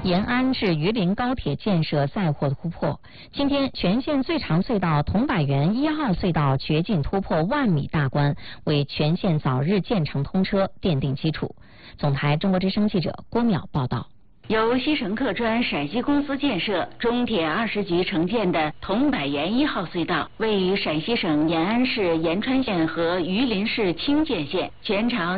延安至榆林高铁建设再获突破。今天，全线最长隧道桐柏园1号隧道掘进突破10000米大关，为全线早日建成通车奠定基础。总台中国之声记者郭淼报道。 由西城客专陕西公司建设，中铁20局承建的桐柏园1号隧道，位于陕西省延安市延川县和榆林市清涧县，全长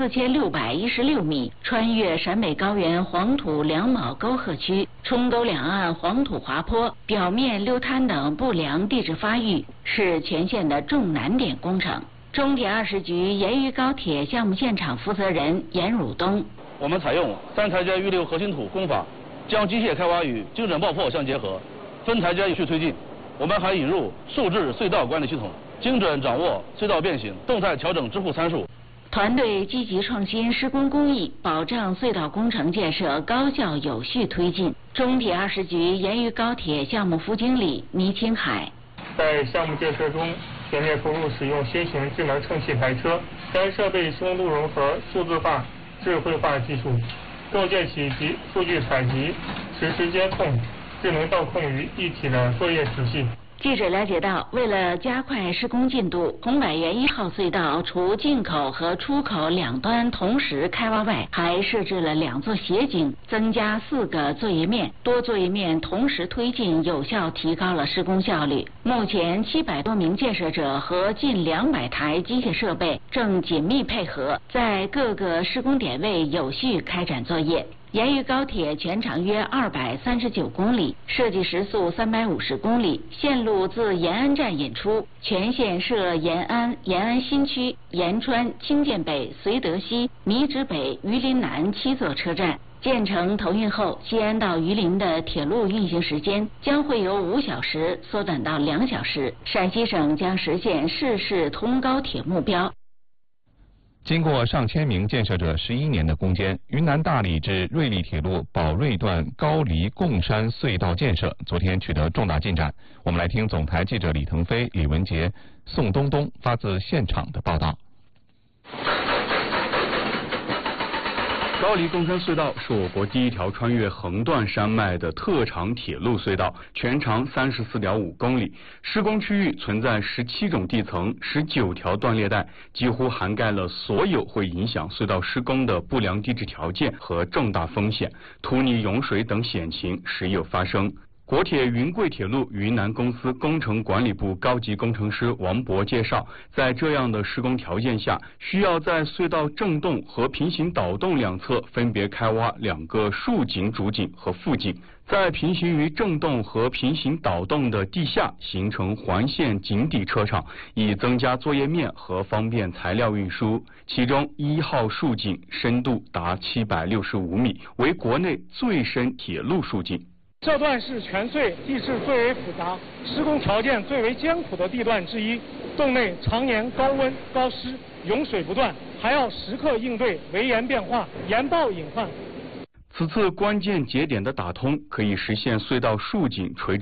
14616米，穿越陕北高原黄土两卯沟壑区，冲沟两岸黄土滑坡，表面溜滩等不良地质发育，是全县的重难点工程。中铁20局盐渝高铁项目现场负责人严汝东。 我们采用3台阶预留核心土工法，将机械开挖与精准爆破相结合，分台阶有序推进。我们还引入数字隧道管理系统，精准掌握隧道变形、动态调整支付参数。 团队积极创新施工工艺，保障隧道工程建设高效有序推进。中铁20局盐渝高铁项目副经理倪青海。 在项目建设中，全面投入使用新型智能称气台车，该设备深度融合数字化、智慧化技术，构建起集数据采集、实时监控、智能道控于一体的作业体系。 记者了解到，为了加快施工进度，桐柏园1号隧道除进口和出口两端同时开挖外，还设置了2座斜井，增加4个作业面，多作业面同时推进，有效提高了施工效率。目前700多名建设者和近200台机械设备正紧密配合，在各个施工点位有序开展作业。盐渝高铁全长约239公里，设计时速350公里，线路自延安站引出，全线设延安、延安新区、延川、清涧北、绥德西、米脂北、榆林南7座车站。建成投运后，西安到榆林的铁路运行时间将会由5小时缩短到2小时，陕西省将实现市市通高铁目标。 经过上千名建设者11年的攻坚，云南大理至瑞丽铁路宝瑞段高黎贡山隧道建设昨天取得重大进展。我们来听总台记者李腾飞、李文杰、宋东东发自现场的报道。 高黎贡山隧道是我国第一条穿越横断山脉的特长铁路隧道，全长34.5公里，施工区域存在17种地层、19条断裂带，几乎涵盖了所有会影响隧道施工的不良地质条件和重大风险，土泥涌水等险情时有发生。国铁云贵铁路云南公司工程管理部高级工程师王博介绍，在这样的施工条件下，需要在隧道正洞和平行导洞两侧分别开挖2个竖井主井和副井，在平行于正洞和平行导洞的地下形成环线井底车场，以增加作业面和方便材料运输。其中1号竖井深度达765米，为国内最深铁路竖井。 这段是全隧地势最为复杂、施工条件最为艰苦的地段之一，洞内常年高温高湿，涌水不断，还要时刻应对围岩变化、岩爆隐患。 此次关键节点的打通，可以实现隧道竖井垂直